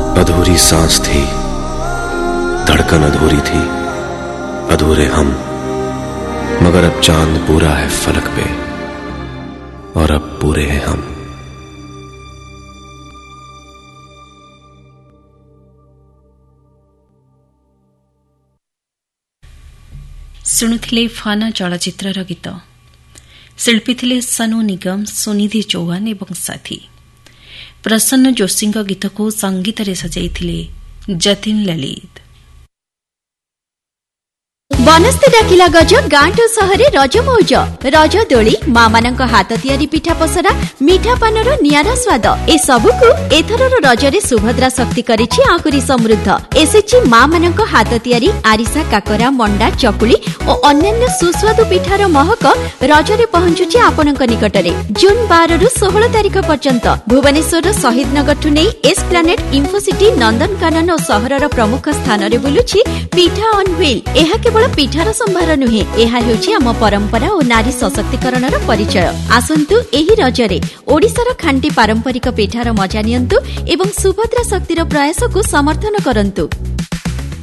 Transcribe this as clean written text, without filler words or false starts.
अधूरी सांस थी, धड़कन अधूरी थी, अधूरे हम, मगर अब चांद पूरा है फलक पे और अब पूरे हैं हम। ଶୁଣୁଥିଲେ ଫାନା ଚଳଚ୍ଚିତ୍ରର ଗୀତ। ଶିଳ୍ପୀ ଥିଲେ ସନୁ ନିଗମ, ସୁନିଧି ଚୌହାନ ଏବଂ ସାଥୀ। ପ୍ରସନ୍ନ ଯୋଶୀଙ୍କ ଗୀତକୁ ସଙ୍ଗୀତରେ ସଜାଇଥିଲେ ଯତୀନ ଲଳିତ। ବନସ୍ତେ ଡାକିଲା ଗଜ ଗାଁଠୁ ସହରେ ରଜ ମଉଜ। ରଜ ଦୋଳି, ମା ମାନଙ୍କ ହାତ ତିଆରି ପିଠା ପସରା, ମିଠା ପାନର ନିଆରା ସ୍ୱାଦ ଏସବୁକୁ ଏଥରର ରଜରେ ସୁଭଦ୍ରା ଶକ୍ତି କରିଛି ଆହୁରି ସମୃଦ୍ଧ। ଏସିଛି ମା ମାନଙ୍କ ହାତ ତିଆରି ଆରିସା, କାକରା, ମଣ୍ଡା, ଚକୁଳି ଓ ଅନ୍ୟାନ୍ୟ ସୁସ୍ୱାଦୁ ପିଠାର ମହକ ରଜରେ ପହଞ୍ଚୁଛି ଆପଣଙ୍କ ନିକଟରେ। ଜୁନ୍ 12 ରୁ 16 ତାରିଖ ପର୍ଯ୍ୟନ୍ତ ଭୁବନେଶ୍ୱରର ଶହୀଦ ନଗରଠୁ ନେଇ ଏସ୍ପ୍ଲାନେଡ୍, ଇନ୍ଫୋସିଟି, ନନ୍ଦନକାନନ ଓ ସହରର ପ୍ରମୁଖ ସ୍ଥାନରେ ବୁଲୁଛି ପିଠା ଅନ୍ ହ୍ୱିଲ୍। ଏହା କେବଳ ପିଠାର ସମ୍ଭାର ନୁହେଁ, ଏହା ହେଉଛି ଆମ ପରମ୍ପରା ଓ ନାରୀ ସଶକ୍ତିକରଣର ପରିଚୟ। ଆସନ୍ତୁ ଏହି ରଜରେ ଓଡ଼ିଶାର ଖାଣ୍ଟି ପାରମ୍ପରିକ ପିଠାର ମଜା ନିଅନ୍ତୁ ଏବଂ ସୁଭଦ୍ରା ଶକ୍ତିର ପ୍ରୟାସକୁ ସମର୍ଥନ କରନ୍ତୁ।